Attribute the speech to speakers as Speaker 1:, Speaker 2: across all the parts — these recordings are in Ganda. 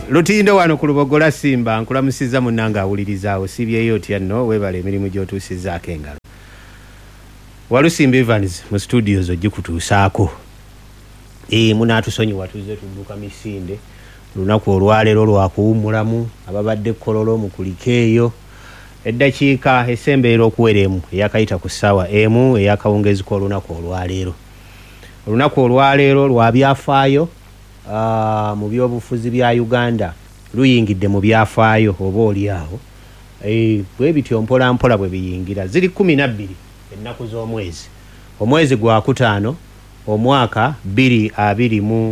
Speaker 1: Lutindo wano ku Lubogola Simba nkulamusiza munnanga awulirizaawo sibyeyo otya nno weebale emirimu gy'otuusizzaako engalo. Walusimba Evans mu studios ogikutuusaako. Munaatusonyiwa tuzze tudduka misinde lunaku olwaleero lwakuwummulamu ababadde kololo mukulika eyo eddakiika esembeera okuwera emu eyakayita ku ssaawa emu eyakawungeziko olunaku olwaleero. Olunaku olwaleero lwa byafaayo mu byobufuzi bya Uganda luyingidde mu byafaayo oba oliawo bwe bityo mpola mpola bwe biyingira ziri 12 ennaku z'omwezi omwezi gwa kutaano omwaka 2026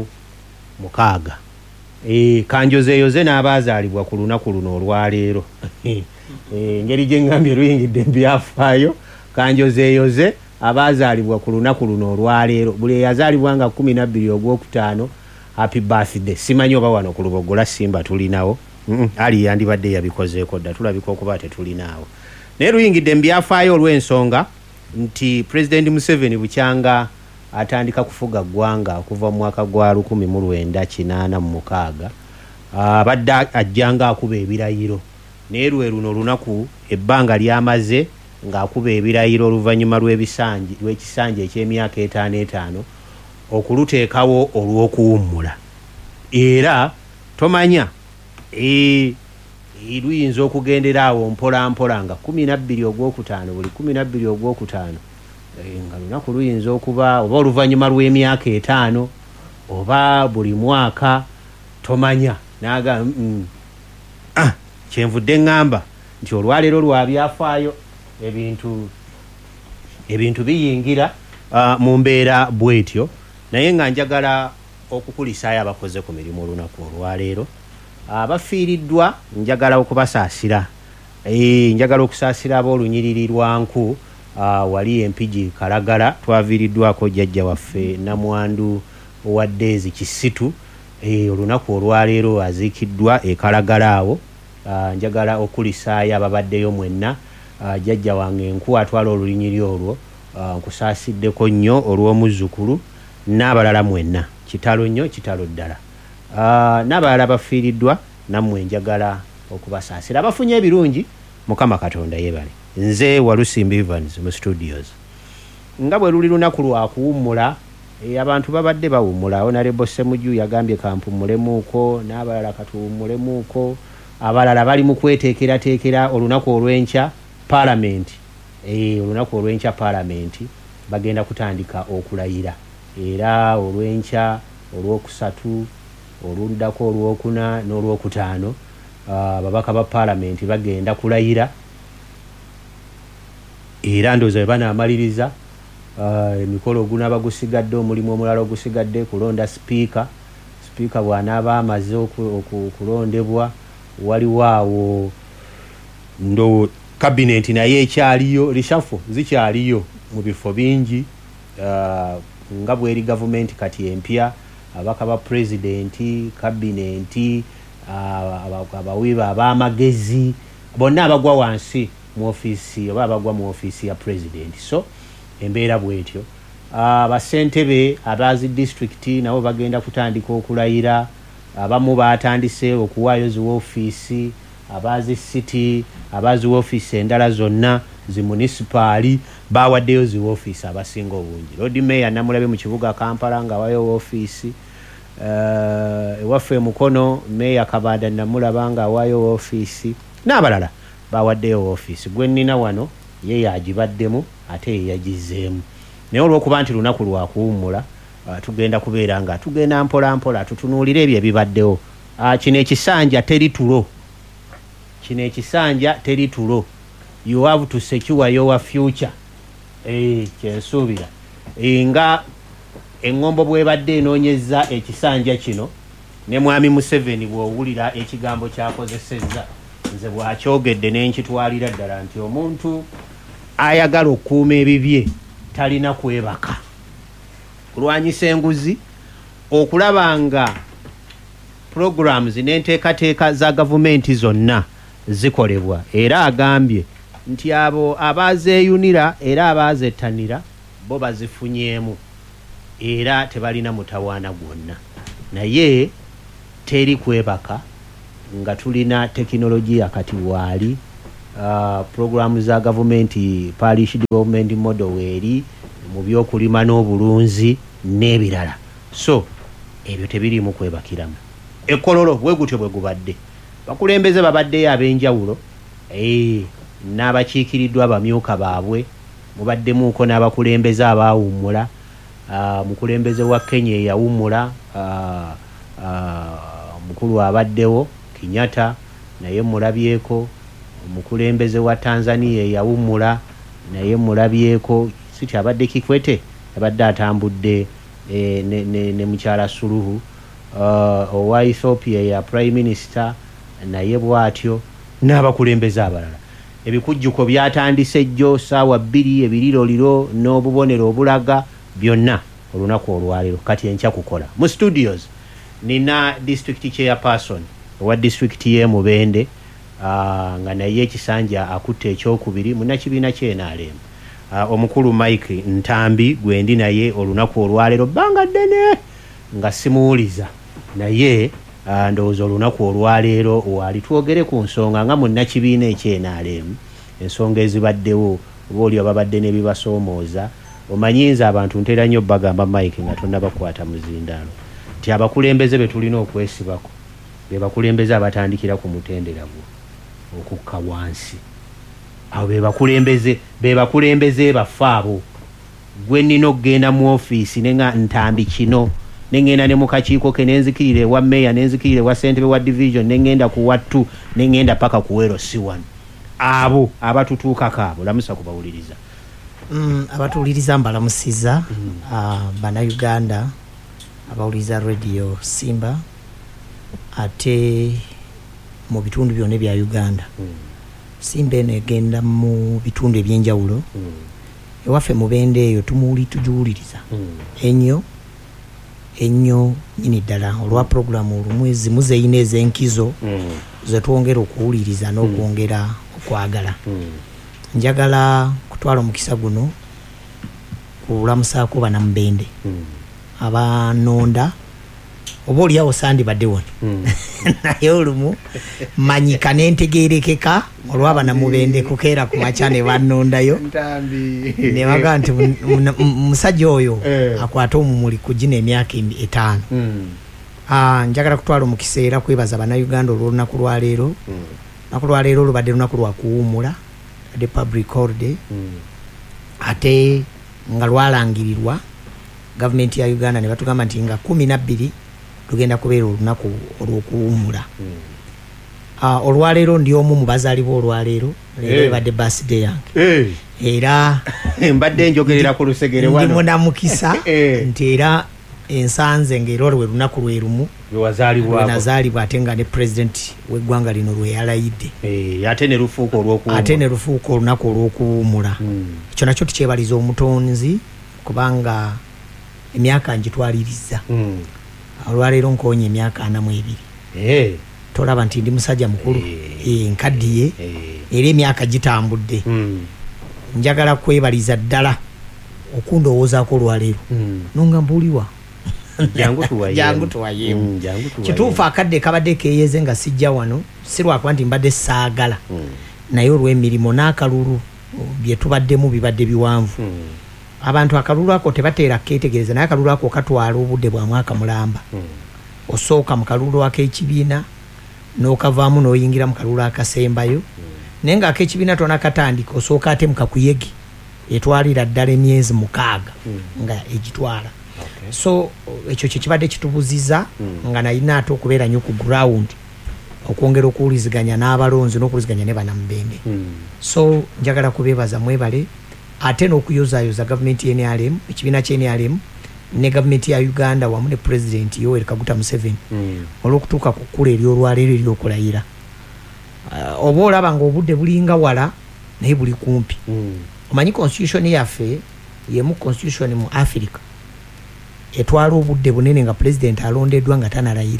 Speaker 1: kanjozeeyoze n'abaazaalibwa ku lunaku luno olwaleero engeri gye ngambye luyingidde mu byafaayo kanjozeeyoze abaazaalibwa ku lunaku luno olwaleero buli eyazaalibwa nga 12 ogwokutaano happy birthday. Simanyi oba wano ku Lubogola Simba tulinawo ali yandibadde yabikozeeko dda tulabika okuba tetulinawo naye luyingidde mu byafaayo olw'ensonga nti President Museveni bukyanga atandika kufuga ggwanga okuva mu mwaka gwa 1986 abadde ajjanga akuba ebirayiro naye lwe luno lunaku ebbanga lyamaze ng'akuba ebirayiro oluvannyuma lw'ekisanja eky'emyaka 5 okuluteekawo olw'okuwummula era tomanya luyinza okugendera awo mpola mpola nga 12 ogwokutaano buli 12 ogwokutaano nga lunaku luyinza okuba oba oluvannyuma lw'emyaka 5 oba buli mwaka tomanya naga kyenvudde ngamba nti olwaleero lwa byafaayo ebintu biyingira mu mbeera bwetyo naye nga njagala okukulisaayo abakoze ku mirimu olunaku olwaleero abafiiriddwa njagala okubasaasira njagala okusaasira ab'olunyiriri lwanku wali empigi Kalagala twaviiriddwako jjajja waffe Namwandu wa Daisy Kisitu olunaku olwaleero aziikiddwa e Kalagala awo njagala okulisaayo ababaddeyo mwenna jjajja wange enku atwala olunyiriri olwo nkusaasiddeko nnyo olw'omuzzukulu n'abalala mwenna kitalo nnyo kitalo ddala n'abalala bafiiriddwa nammwe njagala okubasaasira abafunye ebirungi Mukama Katonda yeebale. Nze Walusimba Evans mu studios nga bwe luli lunaku lwakuwummula abantu babadde bawummula Honorable Ssemujju yagambye kampummulemuuko n'abalala katuwummulemuuko abalala bali mu kweteekerateekera olunaku olw'enkya Parliament olunaku olw'enkya Parliament bagenda kutandika okulayira era olw'enkya olwokusatu oluddako olwokuna n'olwokutaano ababaka ba Parliament bagenda kulayira era ndowooza banaamaliriza emikolo ogunaaba gusigadde omulimu omulala ogusigadde kulonda sipiika bw'anaaba amaze okulondebwa waliwo awo ndo kabineti naye ekyaliyo rishafo zikyaliyo mu bifo bingi nga bweri gavumenti kati empya abaka ba pulezidenti kabineti abawiba ab'amagezi bonna abagwa wansi mu ofiisi oba abagwa mu ofiisi ya pulezidenti so embeera bwetyo basentebe abazi disitulikiti nabo bagenda kutandika okulayira abamu batandise okuwaayo zi woofiisi abazi city abazi woofiisi endala zonna zi munisipaali bawaddeyo zi woofiisi abasinga obungi Lord Mayor namulabe mu kibuga Kampala nga wayo woofiisi ewaffe Mukono Mayor Kabanda namulaba nga wayo woofiisi n'abalala bawaddeyo woofiisi gwe nnina wano ye yagibaddemu ate ye yagizeemu naye olw'okuba nti lunaku lwakuwummula tugenda kubeera nga tugenda mpola mpola tutunuulira ebyo ebibaddewo kino ekisanja teri tulo you have to secure your future kyensuubira nga eŋŋombo bwebadde enoonyezza ekisanja kino ne mwami Museveni bw'owulira ekigambo kyakozesezza nze bw'akyogedde n'enkitwalira ddala nti omuntu ayagala okukuuma ebibye talina kwebaka kulwanyisa enguzi okulaba nga programs n'enteekateeka za gavumenti zonna zikolebwa era agambye nti abo abazeeyunira era abaazettanira bo bazifunyeemu era tebalina mutawaana gwonna naye teri kwebaka nga tulina teknolojia kati waali programu za gavumenti parish development model weeri mu byokulima n'obulunzi n'ebirala so ebyo tebirimu kwebakiramu ekololo bwe gutyo bwe gubadde bakulembeze babaddeyo ab'enjawulo n'abakiikiriddwa abamyuka baabwe mubaddemuuko n'abakulembeze abaawummula mukulembeze wa Kenya eyawummula mukulu abaddewo Kenyatta naye mulabyeko omukulembeze wa Tanzania eyawummula naye mulabyeko siti abadde Kikwete abadde atambudde ne mukyala Suluhu owa Ethiopia ya Prime Minister naye bwatyo n'abakulembeze abalala ebikujjuko byatandise jjo saawa 2 ebiriroliro n'obubonero obulaga byonna olunaku olwaleero kati enkya kukola mu studios nina district chairperson wa district ye Mubende nga naye ekisanja akutte ekyokubiri munakibiina ky'NRM omukulu Mike Ntambi gwendi naye olunaku olwaleero bbanga ddene nga simuwuliza naye ndowooza olunaku olwaleero waali twogere ku nsonga nga munnakibiina eky'NRM ensonga ezibaddewo oba oli ababadde n'ebibasoomooza omanyinza abantu ntera nnyo bagamba Mike nga tonnabakwata muzindaalo nti abakulembeze be tulina okwesibako be bakulembeze abatandikira ku mutendera gwo okukka wansi abo be bakulembeze baffe abo gwe nnina okugenda mu ofiisi nenga Ntambi kino nengenda ne mu kakiiko ke nenzikirire wa meya nenzikirire wa ssentebe wa division nengenda ku wattu nengenda paka ku wero C1 abo abatutuukako abo lamusa kubawuliriza
Speaker 2: abatuwuliriza mbalamusiza Bannayuganda abawuliriza radio Simba ate mu bitundu byonna ebya Uganda Simba eno egenda mu bitundu ebyenjawulo ewaffe Mubende eyo tujuwuliriza ennyo nyini ddala olwa programu olumwezi muzeyina ez'enkizo zetwongera okuwuliriza n'okwongera okwagala njagala kutwala omukisa guno kulamusaako Bannamubende abanonda oba oliawo sandibadde wano naye olumu manyika nentegeerekeka olwa Bannamubende kukeera ku makya ne bannondayo ne baga nti musajja oyo akwata omumuli kugina emyaka 5 njagala kutwala omukisa era kwebaza Bannayuganda olw'olunaku lwaleero lunaku lwaleero lubadde lunaku lwa kuwummula the public holiday ate nga lwalangirirwa government ya Uganda ne batugamba nti nga 12 tugenda kubeera olunaku olw'okuwummula olwaleero ndi omu mu bazaalibwa olwaleero leero ebadde birthday yange era
Speaker 1: mbadde njogerera ku lusegere wano
Speaker 2: ndi munamukisa nti era ensanze ng'era lwe lunaku lwe lumu lwenazaalibwa ate nga ne president w'eggwanga lino lwe yalayidde
Speaker 1: ate ne lufuuka olunaku olw'okuwummula ekyo nakyo tukyebaliza omutonzi kubanga emyaka ngitwaliriza olwaleero nkoonye emyaka 42 tolaba nti ndi musajja mukulu nkaddiye era emyaka gitambudde njagala kwebaliza ddala okundowoozaako olwaleero nonga mbuuliwa jangu tuwayeemu kituufu akadde kabadde keeyeze nga sijja wano si lwakuba nti mbadde saagala naye olw'emirimu n'akalulu bye tubaddemu bibadde biwanvu abantu akalulu ako tebateera keetegereza naye akalulu ako katwala obudde bwa mwaka mulamba osooka mu kalulu ak'ekibiina n'okavaamu n'oyingira mu kalulu akasembayo naye nga ak'ekibiina tonakatandika osooka ate mu kakuyegi etwalira ddala emyezi 6 nga egitwala so ekyo kibadde kitubuziza nga nalina ate okubeera nnyo ku ground okwongera okuwuliziganya n'abalonzi n'okuwuliziganya ne Bannamubende so njagala kubeebaza mwebale ate n'okuyozaayoza gavumenti y'NRM ekibiina ky'NRM ne gavumenti ya Uganda wamu ne president Yoweri Kaguta Museveni olw'okutuuka ku kkula ery'olwaleero ery'okulayira oba olaba ng'obudde bulinga wala naye buli kumpi omanyi constitution yaffe yemu constitution mu Africa etwala obudde bunene nga president alondeddwa nga tanalayira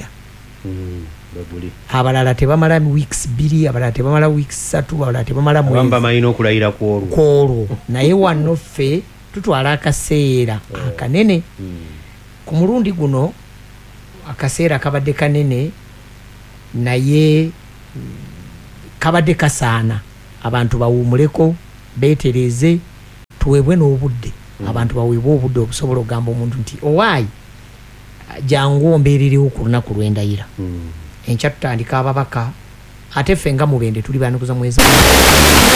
Speaker 1: abalala tebamala weeks 2 abalala tebamala weeks 3 abalala tebamala mwezi bamba mayino okulayira
Speaker 2: kwolwo naye wano ffe tutwala akaseera akanene ku mulundi guno akaseera kabadde kanene naye kabadde kasaana abantu bawumuleko beetereze tuweebwe n'obudde abantu baweebwe obudde okusobola okugamba omuntu nti owaayi jangu ombeereriwo ku lunaku lw'endayira enkya tutandika ababaka ate ffe nga Mubende tuli banukuza mwezi